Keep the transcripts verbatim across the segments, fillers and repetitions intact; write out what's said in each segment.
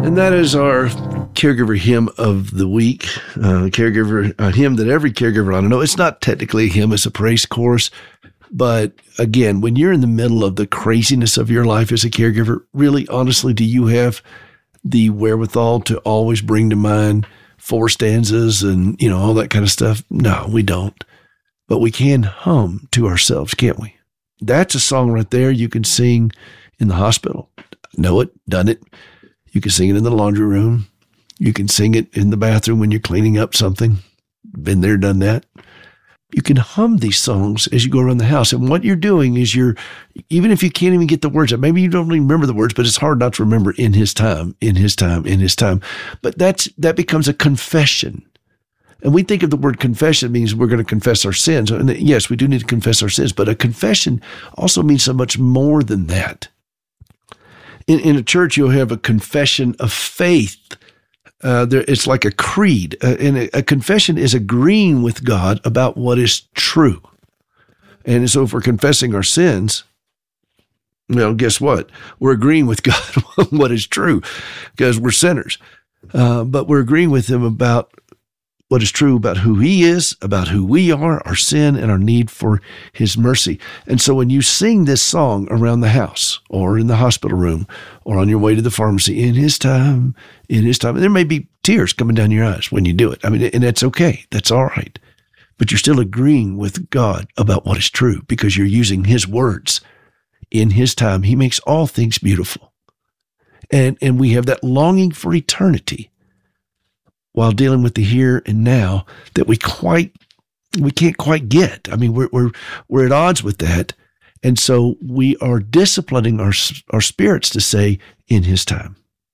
And that is our caregiver hymn of the week, uh, caregiver a hymn that every caregiver ought to know. It's not technically a hymn, it's a praise chorus. But again, when you're in the middle of the craziness of your life as a caregiver, really, honestly, do you have the wherewithal to always bring to mind four stanzas and, you know, all that kind of stuff? No, we don't. But we can hum to ourselves, can't we? That's a song right there you can sing in the hospital. Know it, done it. You can sing it in the laundry room. You can sing it in the bathroom when you're cleaning up something. Been there, done that. You can hum these songs as you go around the house. And what you're doing is you're, even if you can't even get the words out, maybe you don't even remember the words, but it's hard not to remember in his time, in his time, in his time. But that's, that becomes a confession. And we think of the word confession means we're going to confess our sins. And yes, we do need to confess our sins, but a confession also means so much more than that. In, in a church, you'll have a confession of faith. Uh, there, it's like a creed. Uh, and a, a confession is agreeing with God about what is true. And so if we're confessing our sins, well, guess what? We're agreeing with God on what is true because we're sinners. Uh, but we're agreeing with him about what is true about who he is, about who we are, our sin, and our need for his mercy. And so when you sing this song around the house or in the hospital room or on your way to the pharmacy, in his time, in his time, and there may be tears coming down your eyes when you do it. I mean, and that's okay. That's all right. But you're still agreeing with God about what is true because you're using his words. In his time, he makes all things beautiful. And, and we have that longing for eternity while dealing with the here and now that we quite, we can't quite get. I mean, we're, we're, we're at odds with that. And so we are disciplining our, our spirits to say, in his time,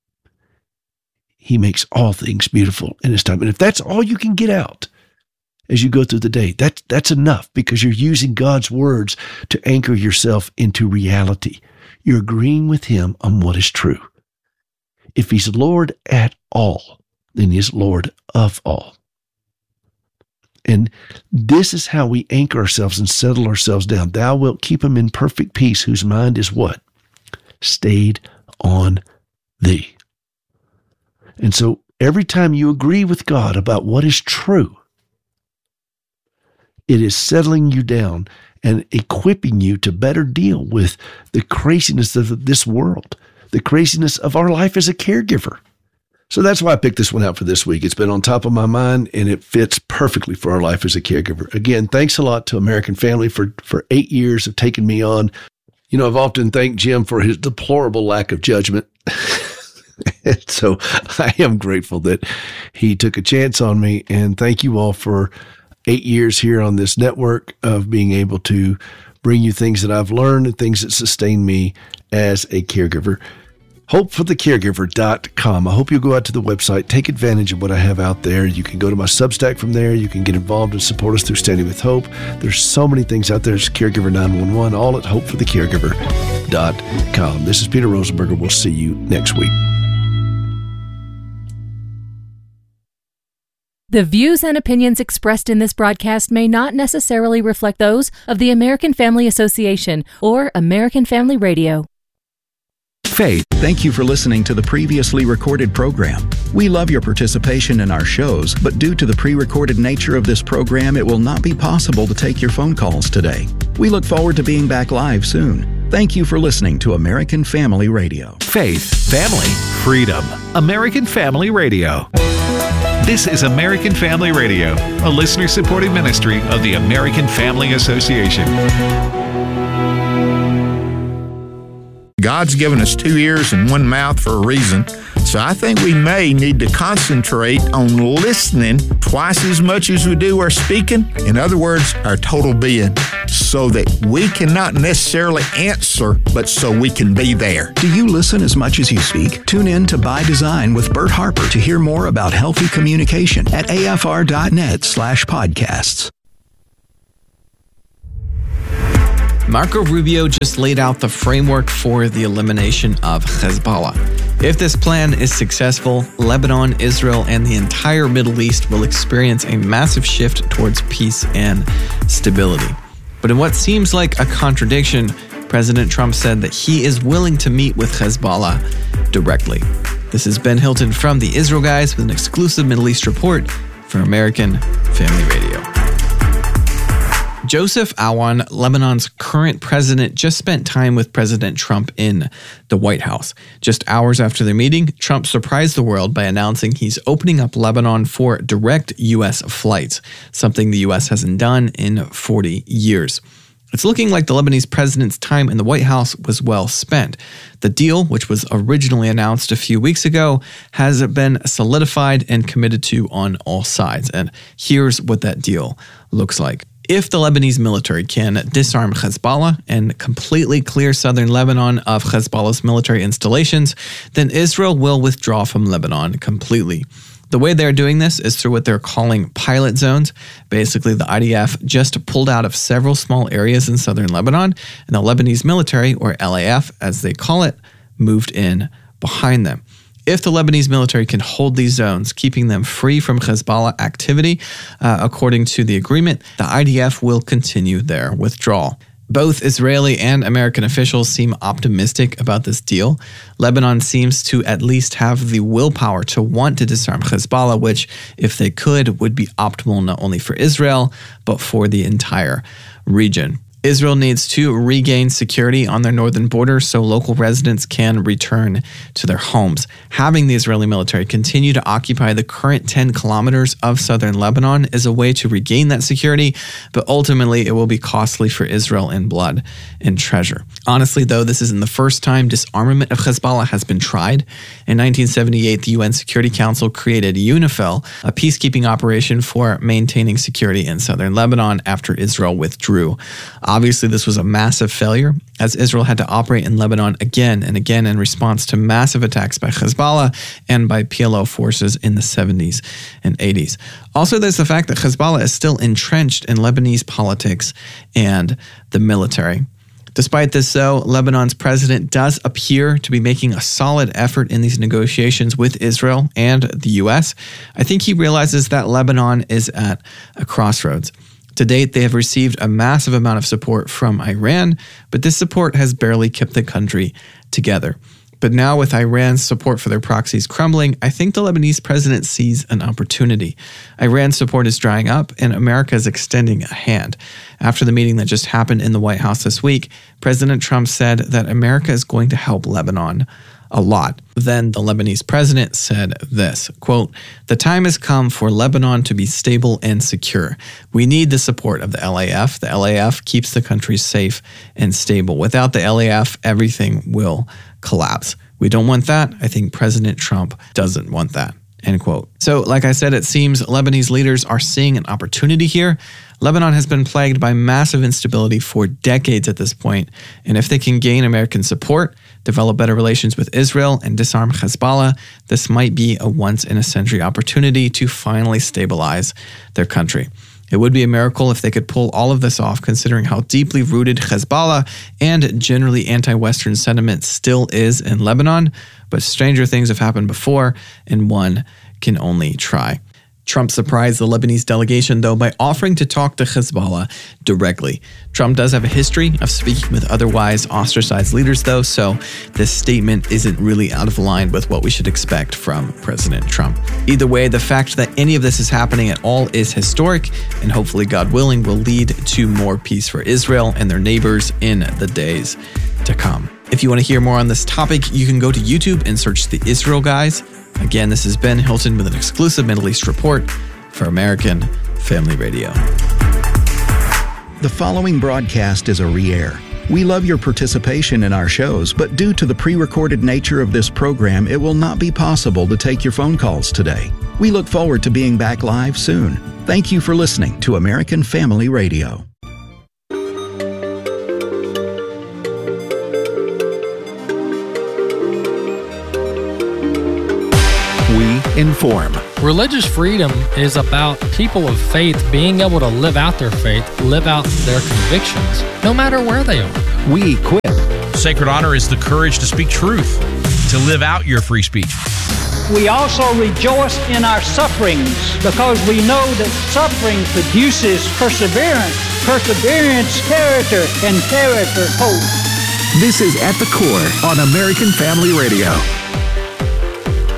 he makes all things beautiful in his time. And if that's all you can get out as you go through the day, that, that's enough because you're using God's words to anchor yourself into reality. You're agreeing with him on what is true. If he's Lord at all, then he is Lord of all. And this is how we anchor ourselves and settle ourselves down. Thou wilt keep him in perfect peace, whose mind is what? Stayed on thee. And so every time you agree with God about what is true, it is settling you down and equipping you to better deal with the craziness of this world, the craziness of our life as a caregiver. So that's why I picked this one out for this week. It's been on top of my mind, and it fits perfectly for our life as a caregiver. Again, thanks a lot to American Family for, for eight years of taking me on. You know, I've often thanked Jim for his deplorable lack of judgment. So I am grateful that he took a chance on me, and thank you all for eight years here on this network of being able to bring you things that I've learned and things that sustain me as a caregiver. hope for the caregiver dot com. I hope you'll go out to the website, take advantage of what I have out there. You can go to my Substack from there. You can get involved and support us through Standing with Hope. There's so many things out there. It's Caregiver nine one one, all at hope for the caregiver dot com. This is Peter Rosenberger. We'll see you next week. The views and opinions expressed in this broadcast may not necessarily reflect those of the American Family Association or American Family Radio. Faith, thank you for listening to the previously recorded program. We love your participation in our shows, but due to the pre-recorded nature of this program, it will not be possible to take your phone calls today. We look forward to being back live soon. Thank you for listening to American Family Radio. Faith, family, freedom. American Family Radio. This is American Family Radio, a listener-supported ministry of the American Family Association. God's given us two ears and one mouth for a reason, so I think we may need to concentrate on listening twice as much as we do our speaking. In other words, our total being, so that we can not necessarily answer, but so we can be there. Do you listen as much as you speak? Tune in to By Design with Bert Harper to hear more about healthy communication at A F R dot net slash podcasts. Marco Rubio just laid out the framework for the elimination of Hezbollah. If this plan is successful, Lebanon, Israel, and the entire Middle East will experience a massive shift towards peace and stability. But in what seems like a contradiction, President Trump said that he is willing to meet with Hezbollah directly. This is Ben Hilton from the Israel Guys with an exclusive Middle East report for American Family Radio. Joseph Aoun, Lebanon's current president, just spent time with President Trump in the White House. Just hours after their meeting, Trump surprised the world by announcing he's opening up Lebanon for direct U S flights, something the U S hasn't done in forty years. It's looking like the Lebanese president's time in the White House was well spent. The deal, which was originally announced a few weeks ago, has been solidified and committed to on all sides. And here's what that deal looks like. If the Lebanese military can disarm Hezbollah and completely clear southern Lebanon of Hezbollah's military installations, then Israel will withdraw from Lebanon completely. The way they're doing this is through what they're calling pilot zones. Basically, the I D F just pulled out of several small areas in southern Lebanon, and the Lebanese military, or L A F as they call it, moved in behind them. If the Lebanese military can hold these zones, keeping them free from Hezbollah activity, uh, according to the agreement, the I D F will continue their withdrawal. Both Israeli and American officials seem optimistic about this deal. Lebanon seems to at least have the willpower to want to disarm Hezbollah, which, if they could, would be optimal not only for Israel, but for the entire region. Israel needs to regain security on their northern border so local residents can return to their homes. Having the Israeli military continue to occupy the current ten kilometers of southern Lebanon is a way to regain that security, but ultimately it will be costly for Israel in blood and treasure. Honestly, though, this isn't the first time disarmament of Hezbollah has been tried. In nineteen seventy-eight, the U N Security Council created UNIFIL, a peacekeeping operation for maintaining security in southern Lebanon after Israel withdrew. Obviously, this was a massive failure, as Israel had to operate in Lebanon again and again in response to massive attacks by Hezbollah and by P L O forces in the seventies and eighties. Also, there's the fact that Hezbollah is still entrenched in Lebanese politics and the military. Despite this, though, Lebanon's president does appear to be making a solid effort in these negotiations with Israel and the U S. I think he realizes that Lebanon is at a crossroads. To date, they have received a massive amount of support from Iran, but this support has barely kept the country together. But now with Iran's support for their proxies crumbling, I think the Lebanese president sees an opportunity. Iran's support is drying up, and America is extending a hand. After the meeting that just happened in the White House this week, President Trump said that America is going to help Lebanon a lot. Then the Lebanese president said this, quote, "The time has come for Lebanon to be stable and secure. We need the support of the L A F. The L A F keeps the country safe and stable. Without the L A F, everything will collapse. We don't want that. I think President Trump doesn't want that." End quote. So, like I said, it seems Lebanese leaders are seeing an opportunity here. Lebanon has been plagued by massive instability for decades at this point, and if they can gain American support, develop better relations with Israel, and disarm Hezbollah, this might be a once-in-a-century opportunity to finally stabilize their country. It would be a miracle if they could pull all of this off, considering how deeply rooted Hezbollah and generally anti-Western sentiment still is in Lebanon, but stranger things have happened before, and one can only try. Trump surprised the Lebanese delegation, though, by offering to talk to Hezbollah directly. Trump does have a history of speaking with otherwise ostracized leaders, though, so this statement isn't really out of line with what we should expect from President Trump. Either way, the fact that any of this is happening at all is historic, and hopefully, God willing, will lead to more peace for Israel and their neighbors in the days to come. If you want to hear more on this topic, you can go to YouTube and search the Israel Guys. Again, this is Ben Hilton with an exclusive Middle East report for American Family Radio. The following broadcast is a re-air. We love your participation in our shows, but due to the pre-recorded nature of this program, it will not be possible to take your phone calls today. We look forward to being back live soon. Thank you for listening to American Family Radio. Inform. Religious freedom is about people of faith being able to live out their faith, live out their convictions, no matter where they are. We equip. Sacred honor is the courage to speak truth, to live out your free speech. We also rejoice in our sufferings because we know that suffering produces perseverance, perseverance, character, and character, hope. This is At the Core on American Family Radio.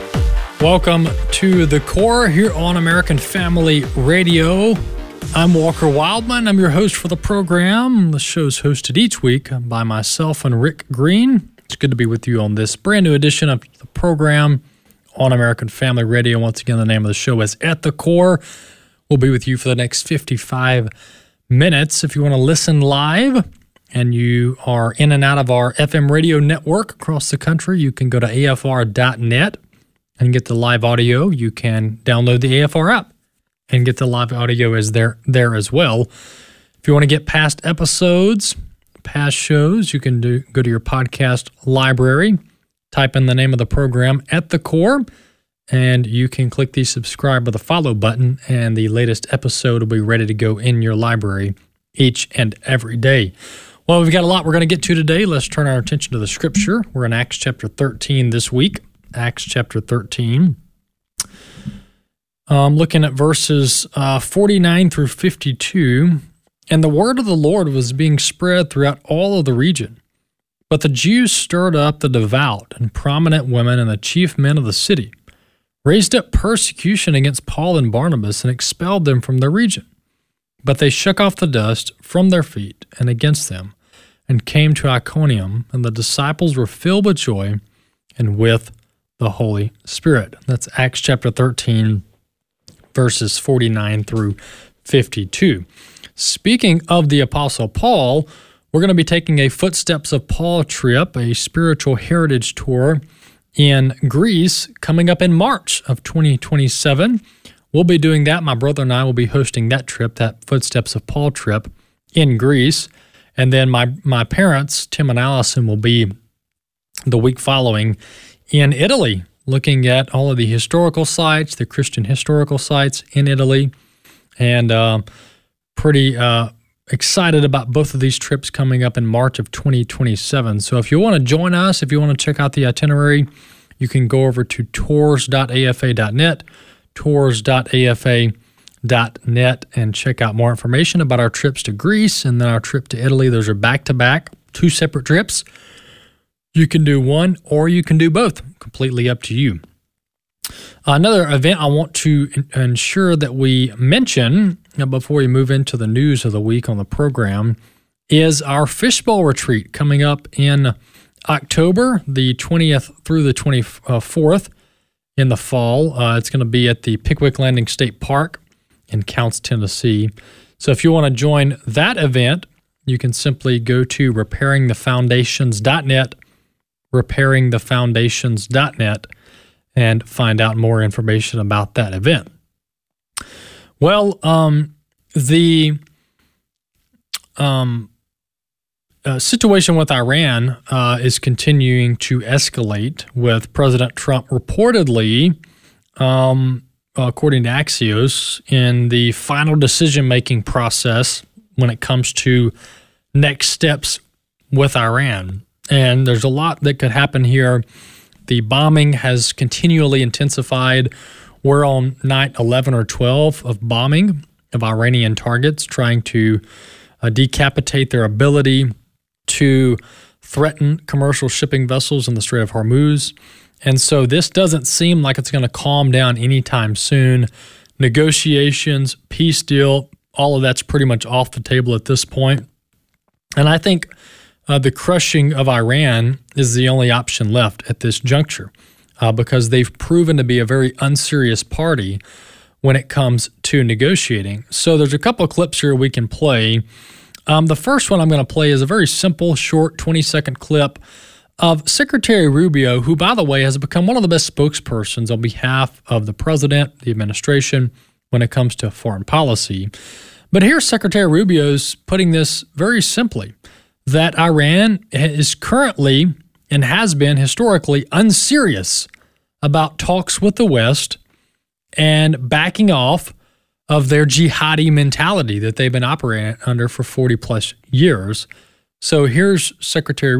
Welcome to The Core here on American Family Radio. I'm Walker Wildman. I'm your host for the program. The show's hosted each week by myself and Rick Green. It's good to be with you on this brand new edition of the program on American Family Radio. Once again, the name of the show is At the Core. We'll be with you for the next fifty-five minutes. If you want to listen live and you are in and out of our F M radio network across the country, you can go to A F R dot net and get the live audio. You can download the A F R app and get the live audio as there, there as well. If you want to get past episodes, past shows, you can do, go to your podcast library, type in the name of the program At the Core, and you can click the subscribe or the follow button, and the latest episode will be ready to go in your library each and every day. Well, we've got a lot we're going to get to today. Let's turn our attention to the Scripture. We're in Acts chapter thirteen this week. Acts chapter thirteen. Um, looking at verses uh, forty-nine through fifty-two. And the word of the Lord was being spread throughout all of the region. But the Jews stirred up the devout and prominent women and the chief men of the city, raised up persecution against Paul and Barnabas, and expelled them from their region. But they shook off the dust from their feet and against them, and came to Iconium, and the disciples were filled with joy and with the Holy Spirit. That's Acts chapter thirteen, verses forty-nine through fifty-two. Speaking of the Apostle Paul, we're going to be taking a Footsteps of Paul trip, a spiritual heritage tour in Greece, coming up in March of twenty twenty-seven. We'll be doing that. My brother and I will be hosting that trip, that Footsteps of Paul trip in Greece. And then my, my parents, Tim and Allison, will be the week following in Italy, looking at all of the historical sites, the Christian historical sites in Italy, and uh, pretty uh, excited about both of these trips coming up in March of twenty twenty-seven. So if you want to join us, if you want to check out the itinerary, you can go over to tours dot A F A dot net, tours dot A F A dot net, and check out more information about our trips to Greece and then our trip to Italy. Those are back-to-back, two separate trips. You can do one or you can do both, completely up to you. Another event I want to ensure that we mention before we move into the news of the week on the program is our Fishbowl Retreat coming up in October, the twentieth through the twenty-fourth in the fall. Uh, it's going to be at the Pickwick Landing State Park in Counce, Tennessee. So if you want to join that event, you can simply go to repairing the foundations dot net, repairing the foundations dot net, and find out more information about that event. Well, um, the um, uh, situation with Iran uh, is continuing to escalate, with President Trump reportedly, um, according to Axios, in the final decision-making process when it comes to next steps with Iran. And there's a lot that could happen here. The bombing has continually intensified. We're on night eleven or twelve of bombing of Iranian targets, trying to uh, decapitate their ability to threaten commercial shipping vessels in the Strait of Hormuz. And so this doesn't seem like it's going to calm down anytime soon. Negotiations, peace deal, all of that's pretty much off the table at this point. And I think Uh, the crushing of Iran is the only option left at this juncture uh, because they've proven to be a very unserious party when it comes to negotiating. So there's a couple of clips here we can play. Um, the first one I'm going to play is a very simple, short, twenty-second clip of Secretary Rubio, who, by the way, has become one of the best spokespersons on behalf of the president, the administration, when it comes to foreign policy. But here's Secretary Rubio's putting this very simply, that Iran is currently and has been historically unserious about talks with the West and backing off of their jihadi mentality that they've been operating under for forty plus years. So here's Secretary